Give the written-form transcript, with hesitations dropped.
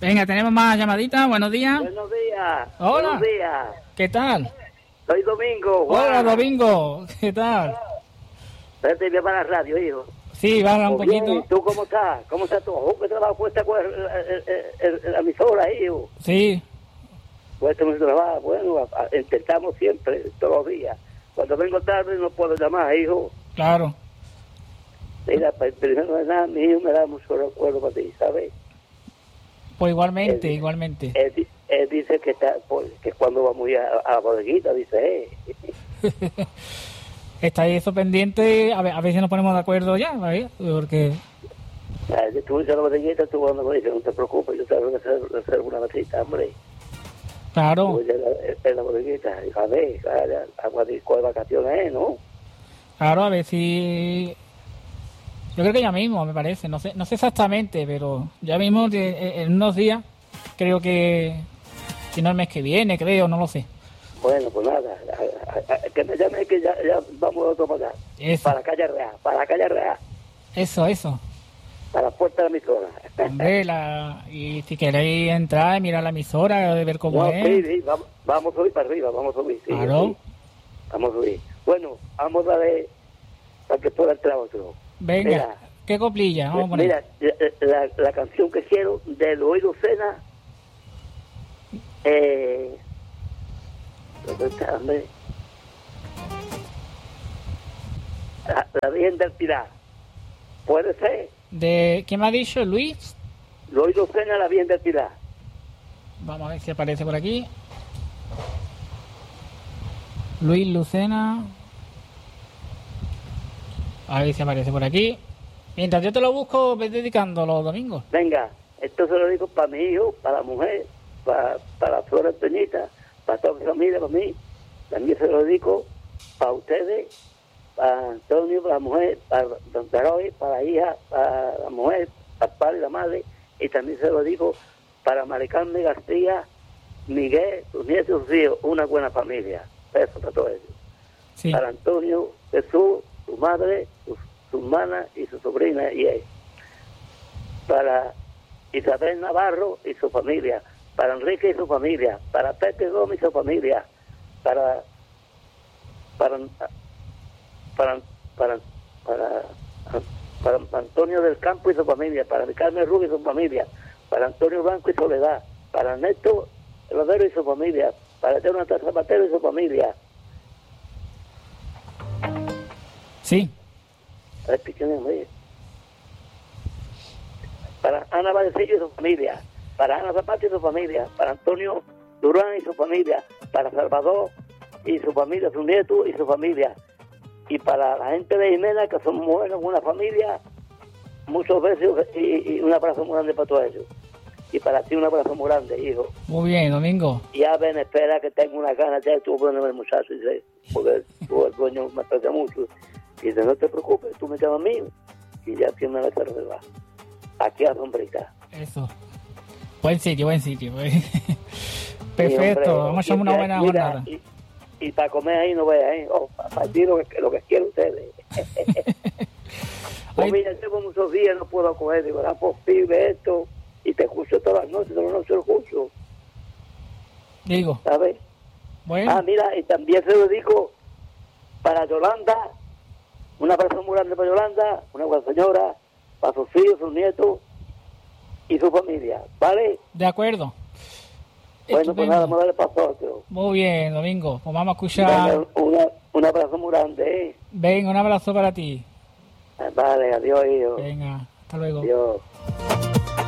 Venga, tenemos más llamaditas. Buenos días. Buenos días. Hola. Buenos días. ¿Qué tal? Soy Domingo. Hola, Juan. Domingo. ¿Qué tal? Vete bien para la radio, hijo. Sí, baja un Pues bien, poquito. ¿y tú cómo estás? ¿Cómo estás tú? ¿Qué trabajo cuesta la emisora, hijo? Sí, Cuesta mucho trabajo. Bueno, intentamos siempre, todos los días. Cuando vengo tarde no puedo llamar, hijo. claro. Mira, primero de nada, mi hijo me da mucho recuerdo para ti, ¿sabes? Pues igualmente, igualmente. Él dice que está, que cuando vamos a ir a la bodeguita, dice, Está eso pendiente, a ver si nos ponemos de acuerdo ya, ¿vale? Porque tú dices a la bodeguita, tú cuando me dices, no te preocupes, yo te voy a hacer una visita, hombre. claro, Tú en la bodeguita, y a ver, aguadisco de vacaciones, ¿no? claro, a ver si... Yo creo que ya mismo, me parece, no sé exactamente, pero ya mismo en unos días, creo que... Si no el mes que viene, creo, no lo sé. Bueno, pues nada, que me llame que ya vamos a otro para allá. Eso. Para la calle Real, Eso. para la puerta de la emisora. Hombre, y si queréis entrar y mirar la emisora, de ver cómo No, es. sí, vamos a subir para arriba, vamos a subir. Sí, Claro. sí, vamos a subir. Bueno, vamos a ver para que pueda entrar otro. Venga, Mira, ¿qué coplilla? Vamos a poner. Mira, la canción que quiero de Eloy Lucena, ¿dónde está, hombre? La Virgen del Pilar. ¿Puede ser? ¿De quién me ha dicho? ¿Luis? Eloy Lucena, la Virgen del Pilar. Vamos a ver si aparece por aquí. Luis Lucena. A ver si aparece por aquí. Mientras yo te lo busco, ves dedicando los domingos. Venga, esto se lo digo para mi hijo, para la mujer, para Flores Peñita, para toda mi familia, para mí. También se lo dedico para ustedes, para Antonio, para la mujer, para Don Taroy, para la hija, para la mujer, para el padre y la madre. Y también se lo digo para Maricarmen García, Miguel, sus nietos y sus hijos, una buena familia. Eso para todos ellos. Sí. Para Antonio, Jesús, su madre, su hermana y su sobrina y él. Para Isabel Navarro y su familia. Para Enrique y su familia. Para Pepe Gómez y su familia. Para Antonio del Campo y su familia. Para Carmen Rubio y su familia. Para Antonio Blanco y Soledad. Para Néstor Rodero y su familia. Para Jonathan Zapatero y su familia. Sí. Para Ana Valecillo y su familia, para Ana Zapata y su familia, para Antonio Durán y su familia, para Salvador y su familia, su nieto y su familia, y para la gente de Jimena, que son buenos, una familia, muchos besos y un abrazo muy grande para todos ellos. Y para ti un abrazo muy grande, hijo. Muy bien, Domingo. Ya ven, espera que tengo una gana, ya estuvo poniéndome el muchacho, dice, porque el dueño me aprecia mucho. Y dice, no te preocupes, tú me llamas a mí y ya tienes la reserva. Aquí a sombrita. Eso. Buen sitio. Perfecto, vamos a echar una buena jornada. Y para comer ahí no veas, para partir lo que quieran ustedes. Pues mira, tengo muchos días, no puedo coger, digo, posible esto, y te escucho todas las noches lo escucho. Digo. ¿Sabes? Bueno. Mira, y también se lo digo para Yolanda, un abrazo muy grande para Yolanda, una buena señora, para sus hijos, sus nietos y su familia, ¿vale? De acuerdo. Bueno, pues nada, vamos a darle paso a otro. Muy bien, Domingo. Pues vamos a escuchar. Un abrazo muy grande, Venga, un abrazo para ti. Vale, adiós, hijo. Venga, hasta luego. Adiós.